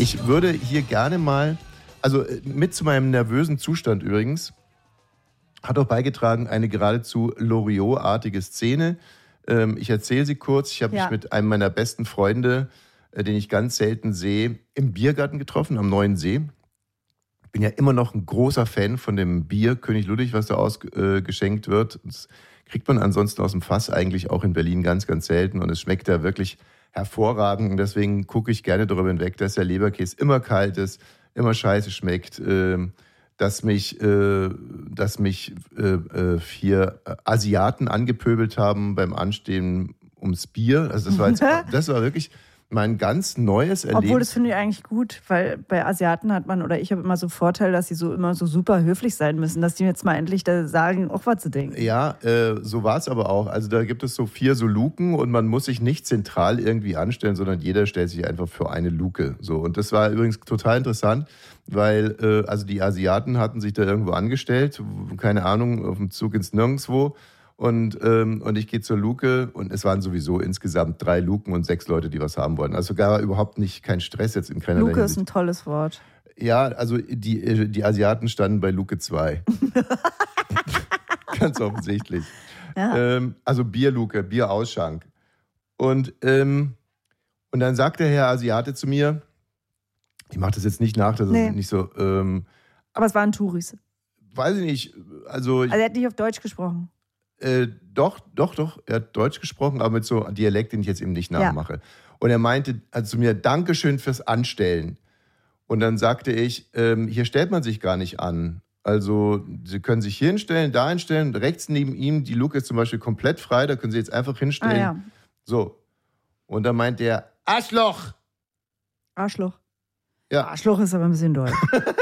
Ich würde hier gerne mal, also mit zu meinem nervösen Zustand übrigens, hat auch beigetragen eine geradezu Loriot-artige Szene. Ich erzähle sie kurz. Ich habe mich mit einem meiner besten Freunde, den ich ganz selten sehe, im Biergarten getroffen, am Neuen See. Ich bin ja immer noch ein großer Fan von dem Bier König Ludwig, was da ausgeschenkt wird. Das kriegt man ansonsten aus dem Fass eigentlich auch in Berlin ganz, ganz selten. Und es schmeckt da wirklich hervorragend. Und deswegen gucke ich gerne darüber hinweg, dass der Leberkäse immer kalt ist, immer scheiße schmeckt. Dass mich 4 Asiaten angepöbelt haben beim Anstehen ums Bier. Also das war wirklich mein ganz neues Erlebnis. Obwohl, das finde ich eigentlich gut, weil bei Asiaten hat man, oder ich habe immer so Vorteil, dass sie immer so super höflich sein müssen, dass die jetzt mal endlich da sagen, auch was zu denken. Ja, so war es aber auch. Also da gibt es so 4 so Luken und man muss sich nicht zentral irgendwie anstellen, sondern jeder stellt sich einfach für eine Luke. So. Und das war übrigens total interessant, weil also die Asiaten hatten sich da irgendwo angestellt, keine Ahnung, auf dem Zug ins Nirgendwo. Und ich gehe zur Luke und es waren sowieso insgesamt 3 Luken und 6 Leute, die was haben wollten. Also gar überhaupt kein Stress jetzt in keiner Luke Hinsicht. ist ein tolles Wort. Ja, also die Asiaten standen bei Luke 2. Ganz offensichtlich. Ja. Also Bierluke, Bierausschank. Und dann sagt der Herr Asiate zu mir, ich mache das jetzt nicht nach, das ist nicht so... aber es waren Touris. Weiß ich nicht. Also er hat nicht auf Deutsch gesprochen. Doch. Er hat Deutsch gesprochen, aber mit so einem Dialekt, den ich jetzt eben nicht nachmache. Ja. Und er meinte zu mir, Dankeschön fürs Anstellen. Und dann sagte ich, hier stellt man sich gar nicht an. Also Sie können sich hier hinstellen, da hinstellen. Rechts neben ihm, die Luke ist zum Beispiel komplett frei, da können Sie jetzt einfach hinstellen. Ja. So. Und dann meint er, Arschloch! Arschloch. Ja. Arschloch ist aber ein bisschen doll.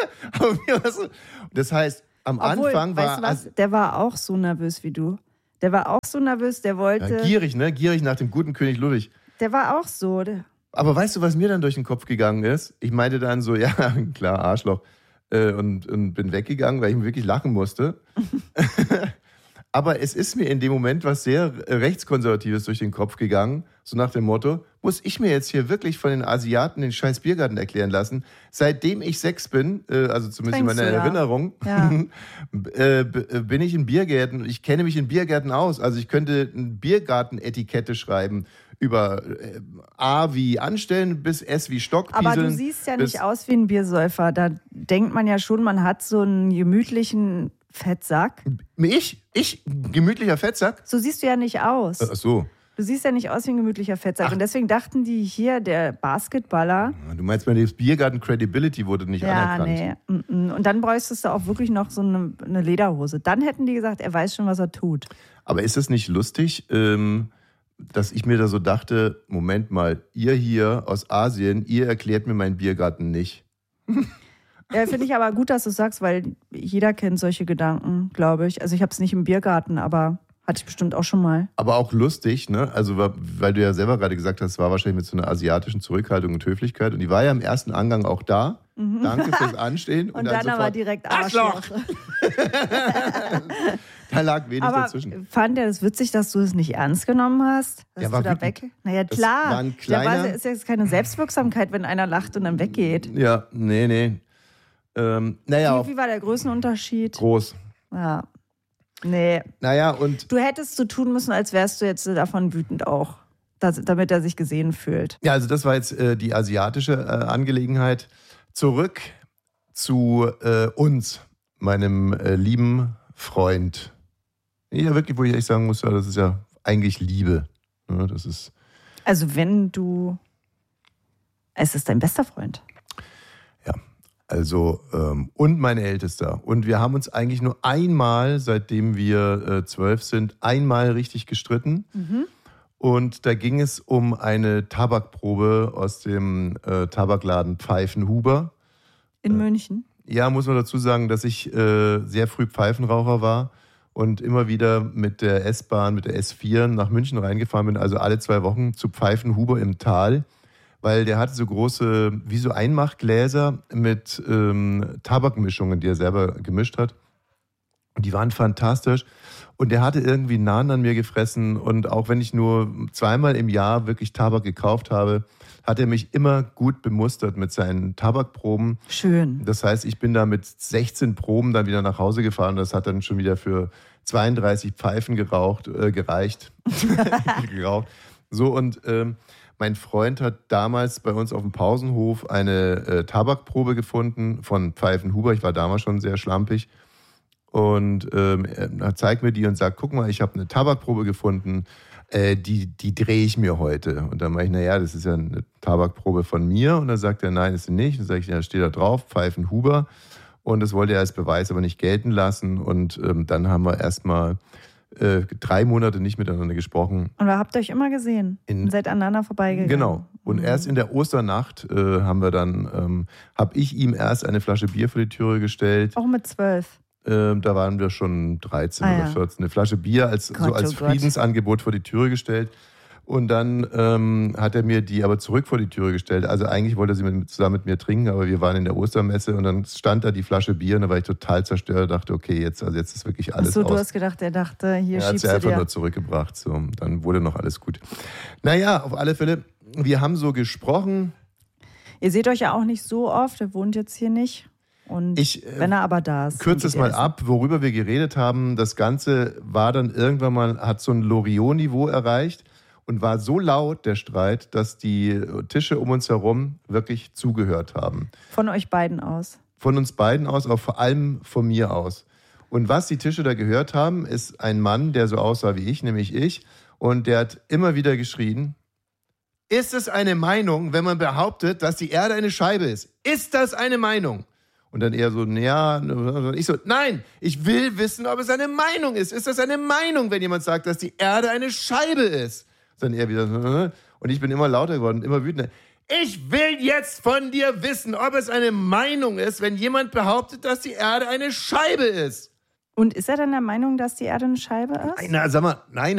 Das heißt, Anfang war... Weißt du was? Der war auch so nervös wie du. Der war auch so nervös, der wollte... Ja, gierig, ne? Gierig nach dem guten König Ludwig. Der war auch so. Aber weißt du, was mir dann durch den Kopf gegangen ist? Ich meinte dann so, ja, klar, Arschloch. Und bin weggegangen, weil ich mir wirklich lachen musste. Aber es ist mir in dem Moment was sehr Rechtskonservatives durch den Kopf gegangen. So nach dem Motto, muss ich mir jetzt hier wirklich von den Asiaten den scheiß Biergarten erklären lassen? Seitdem ich 6 bin, also zumindest in meiner Erinnerung, bin ich in Biergärten. Ich kenne mich in Biergärten aus. Also ich könnte eine Biergarten-Etikette schreiben über A wie anstellen bis S wie Stockpieseln. Aber du siehst ja nicht aus wie ein Biersäufer. Da denkt man ja schon, man hat so einen gemütlichen Fettsack. Ich? Gemütlicher Fettsack? So siehst du ja nicht aus. Ach so. Du siehst ja nicht aus wie ein gemütlicher Fettsack. Ach. Und deswegen dachten die hier, der Basketballer... Du meinst, meine Biergarten-Credibility wurde nicht anerkannt. Nee. Und dann bräuchtest du auch wirklich noch so eine Lederhose. Dann hätten die gesagt, er weiß schon, was er tut. Aber ist es nicht lustig, dass ich mir da so dachte, Moment mal, ihr hier aus Asien, ihr erklärt mir meinen Biergarten nicht. Ja, finde ich aber gut, dass du sagst, weil jeder kennt solche Gedanken, glaube ich. Also ich habe es nicht im Biergarten, aber hatte ich bestimmt auch schon mal. Aber auch lustig, ne? Also weil du ja selber gerade gesagt hast, es war wahrscheinlich mit so einer asiatischen Zurückhaltung und Höflichkeit. Und die war ja im ersten Angang auch da. Mhm. Danke fürs Anstehen. Und dann aber direkt Arschloch. Da lag wenig aber dazwischen. Fand er das witzig, dass du es nicht ernst genommen hast? Dass du da weg... Naja, klar. Der ist jetzt keine Selbstwirksamkeit, wenn einer lacht und dann weggeht. Ja, nee. Wie war der Größenunterschied? Groß. Ja. Nee. Naja, und... Du hättest so tun müssen, als wärst du jetzt davon wütend auch, damit er sich gesehen fühlt. Ja, also das war jetzt die asiatische Angelegenheit. Zurück zu uns, meinem lieben Freund. Ja, wirklich, wo ich echt sagen muss, das ist ja eigentlich Liebe. Ja, das ist... Also es ist dein bester Freund. Ja. Also, und mein Ältester. Und wir haben uns eigentlich nur einmal, seitdem wir 12 sind, einmal richtig gestritten. Mhm. Und da ging es um eine Tabakprobe aus dem Tabakladen Pfeifenhuber. In München? Ja, muss man dazu sagen, dass ich sehr früh Pfeifenraucher war und immer wieder mit der S-Bahn, mit der S4 nach München reingefahren bin, also alle 2 Wochen zu Pfeifenhuber im Tal. Weil der hatte so große, wie so Einmachgläser mit Tabakmischungen, die er selber gemischt hat. Die waren fantastisch. Und der hatte irgendwie einen Nahen an mir gefressen. Und auch wenn ich nur zweimal im Jahr wirklich Tabak gekauft habe, hat er mich immer gut bemustert mit seinen Tabakproben. Schön. Das heißt, ich bin da mit 16 Proben dann wieder nach Hause gefahren. Das hat dann schon wieder für 32 Pfeifen gereicht. geraucht. So, und mein Freund hat damals bei uns auf dem Pausenhof eine Tabakprobe gefunden von Pfeifenhuber. Ich war damals schon sehr schlampig. Und er zeigt mir die und sagt, guck mal, ich habe eine Tabakprobe gefunden, die drehe ich mir heute. Und dann meine ich, naja, das ist ja eine Tabakprobe von mir. Und dann sagt er, nein, ist sie nicht. Und dann sage ich, ja, steht da drauf, Pfeifenhuber. Und das wollte er als Beweis aber nicht gelten lassen. Und dann haben wir erstmal 3 Monate nicht miteinander gesprochen. Und habt ihr euch immer gesehen? Und seid aneinander vorbeigegangen? Genau. Und erst in der Osternacht habe ich ihm erst eine Flasche Bier vor die Türe gestellt. Auch mit 12? Da waren wir schon 13 oder 14. Eine Flasche Bier als Friedensangebot vor die Türe gestellt. Und dann hat er mir die aber zurück vor die Türe gestellt. Also eigentlich wollte er sie zusammen mit mir trinken, aber wir waren in der Ostermesse und dann stand da die Flasche Bier und da war ich total zerstört. Dachte, okay, jetzt ist wirklich alles aus. Du hast gedacht, er dachte, hier schiebst du dir. Er hat sie einfach nur zurückgebracht. So, dann wurde noch alles gut. Naja, auf alle Fälle, wir haben so gesprochen. Ihr seht euch ja auch nicht so oft, er wohnt jetzt hier nicht. Und wenn er aber da ist. Kürze es mal ab, worüber wir geredet haben. Das Ganze war dann irgendwann mal, hat so ein Loriot-Niveau erreicht und war so laut, der Streit, dass die Tische um uns herum wirklich zugehört haben. Von euch beiden aus? Von uns beiden aus, aber vor allem von mir aus. Und was die Tische da gehört haben, ist ein Mann, der so aussah wie ich, nämlich ich. Und der hat immer wieder geschrien, ist es eine Meinung, wenn man behauptet, dass die Erde eine Scheibe ist? Ist das eine Meinung? Und dann eher so, ja, ich so, nein, ich will wissen, ob es eine Meinung ist. Ist das eine Meinung, wenn jemand sagt, dass die Erde eine Scheibe ist? Dann eher wieder, und ich bin immer lauter geworden, immer wütender. Ich will jetzt von dir wissen, ob es eine Meinung ist, wenn jemand behauptet, dass die Erde eine Scheibe ist. Und ist er dann der Meinung, dass die Erde eine Scheibe ist? Na, sag mal, nein,